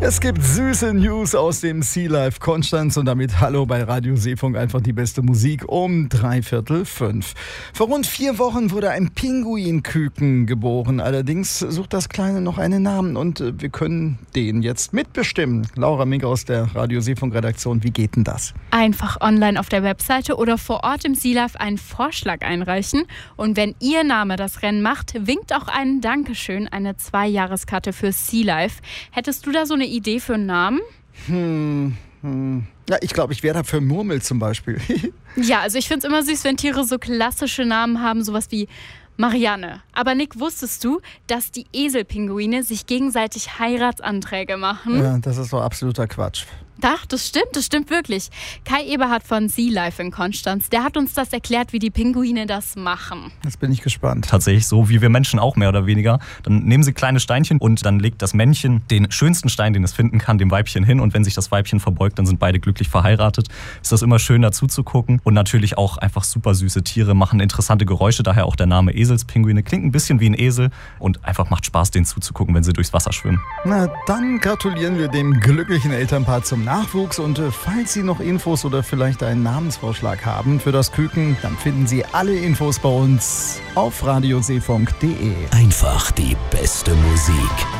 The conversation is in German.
Es gibt süße News aus dem Sea Life Konstanz und damit hallo bei Radio Seefunk, einfach die beste Musik um 4:45. Vor rund 4 Wochen wurde ein Pinguinküken geboren. Allerdings sucht das Kleine noch einen Namen und wir können den jetzt mitbestimmen. Laura Mink aus der Radio Seefunk Redaktion, wie geht denn das? Einfach online auf der Webseite oder vor Ort im Sea Life einen Vorschlag einreichen. Und wenn Ihr Name das Rennen macht, winkt auch ein Dankeschön, eine 2-Jahreskarte für Sea Life. Hättest du da so eine Idee für einen Namen? Ja, ich glaube, ich wäre da für Murmel zum Beispiel. Ja, also ich finde es immer süß, wenn Tiere so klassische Namen haben, sowas wie Marianne. Aber Nick, wusstest du, dass die Eselpinguine sich gegenseitig Heiratsanträge machen? Ja, das ist doch absoluter Quatsch. Ach, das stimmt wirklich. Kai Eberhardt von Sea Life in Konstanz, der hat uns das erklärt, wie die Pinguine das machen. Jetzt bin ich gespannt. Tatsächlich so, wie wir Menschen auch mehr oder weniger. Dann nehmen sie kleine Steinchen und dann legt das Männchen den schönsten Stein, den es finden kann, dem Weibchen hin. Und wenn sich das Weibchen verbeugt, dann sind beide glücklich verheiratet. Ist das immer schön dazu zu gucken. Und natürlich auch einfach super süße Tiere, machen interessante Geräusche. Daher auch der Name Eselspinguine. Klingt ein bisschen wie ein Esel und einfach macht Spaß, denen zuzugucken, wenn sie durchs Wasser schwimmen. Na, dann gratulieren wir dem glücklichen Elternpaar zum Nachwuchs und falls Sie noch Infos oder vielleicht einen Namensvorschlag haben für das Küken, dann finden Sie alle Infos bei uns auf radioseefunk.de. Einfach die beste Musik.